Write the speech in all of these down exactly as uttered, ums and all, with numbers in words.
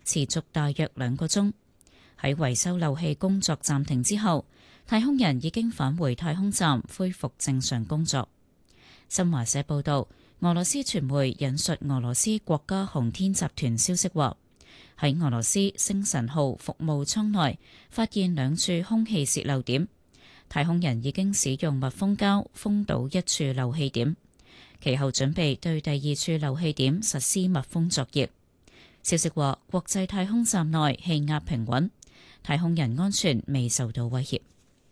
持續大約兩個鐘。喺維修漏氣工作暫停之後，太空人已經返回太空站，恢復正常工作。新華社報道，俄羅斯傳媒引述俄羅斯國家航天集團消息話，喺俄羅斯星辰號服務艙內發現兩處空氣洩漏點，太空人已經使用密封膠封堵一處漏氣點，其後準備對第二處漏氣點實施密封作業。消息話，國際太空站內氣壓平穩，太空人安全未受到威脅。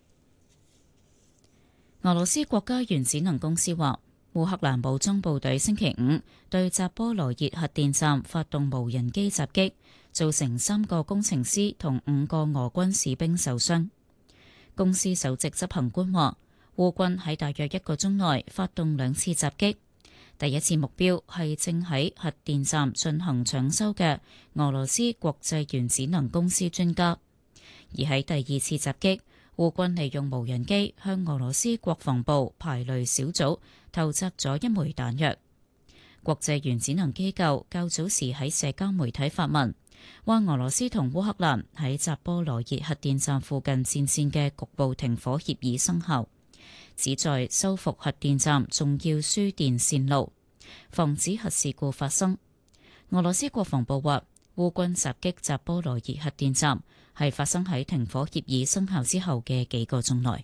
俄羅斯國家原子能公司話，烏克蘭武裝部隊星期五對扎波羅熱核電站發動無人機襲擊，造成三個工程師同五個俄軍士兵受傷。公司首席執行官話，烏軍喺大約一個鐘內發動兩次襲擊，第一次目標係正喺核電站進行搶修嘅俄羅斯國際原子能公司專家，而喺第二次襲擊，烏軍利用無人機向俄羅斯國防部排雷小組投擲咗一枚彈藥。國際原子能機構較早時喺社交媒體發文，話俄羅斯同烏克蘭喺扎波羅熱核電站附近戰線嘅局部停火協議生效，旨在修復核電站重要輸電線路，防止核事故發生。俄羅斯國防部話，烏軍襲擊扎波羅熱核電站係發生喺停火協議生效之後嘅幾個鐘內。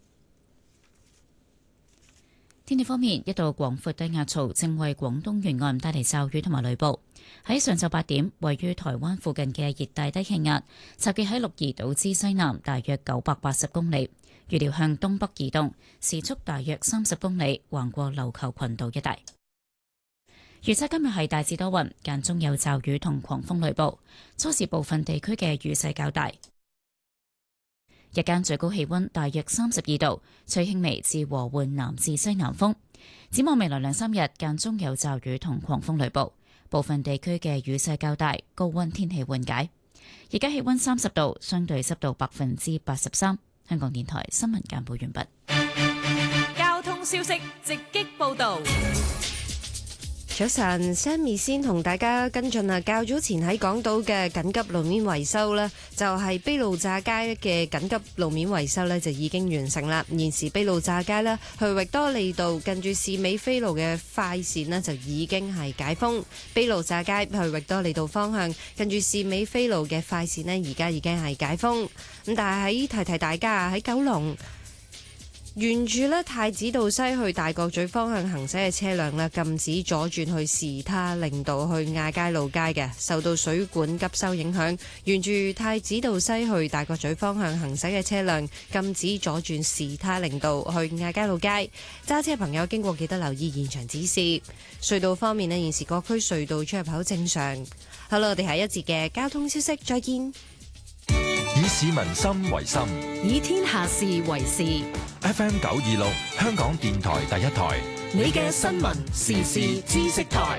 天氣方面，一道廣闊低壓槽正為廣東沿岸帶嚟驟雨同埋雷暴。喺上晝八點，位於台灣附近嘅熱帶低氣壓集結喺鹿兒島之西南大約九百八十公里，預料向東北移動，時速大約三十公里，橫過琉球群島一帶。預測今日係大致多雲，間中有驟雨同狂風雷暴，初時部分地區嘅雨勢較大。日間最高氣溫大約三十二度，吹輕微至和緩南至西南風。展望未來兩三日，間中有驟雨同狂風雷暴，部分地區嘅雨勢較大，高溫天氣緩解。而家氣溫三十度，相對濕度百分之八十三。香港電台新聞簡報完畢。 交通消息直擊報道。 早晨 Sammy 先同大家跟進啊，較早前喺港島嘅緊急路面維修呢，就係卑路乍街嘅緊急路面維修呢，就已經完成啦。現時卑路乍街呢，去域多利道近住士美菲路嘅快線呢，就已經係解封。卑路乍街去域多利道方向近住士美菲路嘅快線呢，而家已經係解封。咁但係喺提提大家啊，喺九龍沿住咧太子道西去大角咀方向行駛嘅車輛咧，禁止左轉去士他令道去亞皆老街嘅，受到水管急修影響，沿住太子道西去大角咀方向行駛嘅車輛禁止左轉士他令道去亞皆老街。揸車朋友經過記得留意現場指示。隧道方面咧，現時各區隧道出入口正常。好啦，我哋下一節嘅交通消息再見。 以市民心為心， 以天下事為事。 F M 九二六，香港電台第一台， 你嘅新聞時事知識台。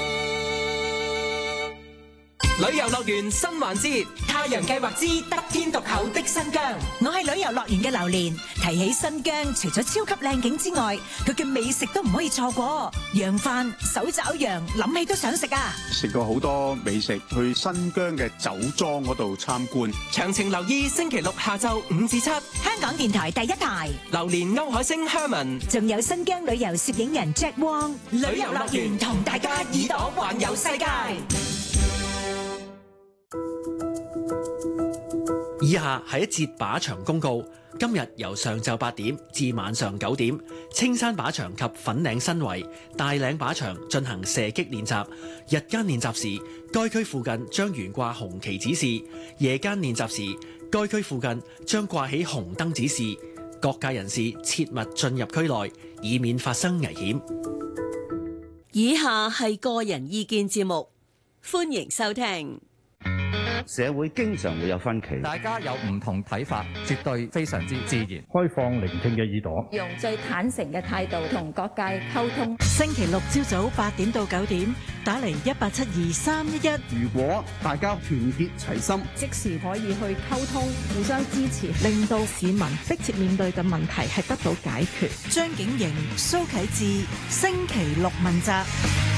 旅遊樂園新環節，太陽計劃之得天獨厚的新疆。 我係旅遊樂園嘅榴蓮，提起新疆，除咗超級靚景之外，佢嘅美食都唔可以錯過。羊飯、手抓羊，諗起都想食啊！ 食過好多美食，去新疆嘅酒莊嗰度參觀。 詳情留意星期六下晝五至七，香港電台第一台。 榴蓮歐海星 Herman， 仲有新疆旅遊攝影人 Jack Wong。 旅遊樂園同大家耳朵環遊世界。 以下係一節靶場公告。今日由上晝八點至晚上九點，青山靶場及粉嶺新圍、大嶺靶場進行射擊練習。日間練習時，該區附近將懸掛紅旗指示；夜間練習時，該區附近將掛起紅燈指示。各界人士切勿進入區內，以免發生危險。 以下係個人意見節目，歡迎收聽。 社會經常會有分歧， 大家有唔同睇法，絕對非常之自然。 開放聆聽嘅耳朵， 用最坦誠嘅態度同各界溝通。 星期六朝早八點到九點，打嚟一八七二三一一。 如果大家團結齊心， 即時可以去溝通，互相支持， 令到市民迫切面對嘅問題係得到解決。張景瑩、蘇啟智，星期六問責。